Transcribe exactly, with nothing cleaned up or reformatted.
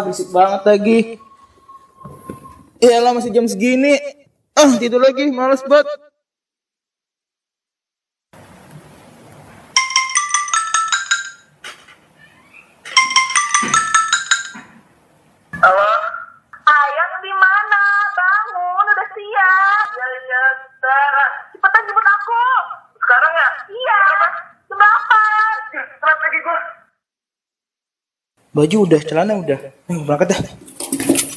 berisik banget lagi. Iyalah masih jam segini. Ah, tidur lagi, males banget. Halo? Ayang di mana? Bangun, udah siap. Iya, iya, bentar. Cepetan jemput aku. Sekarang ya? Iya. Jam delapan. Telat lagi gue. Baju udah, celana udah. Eh, berangkat dah.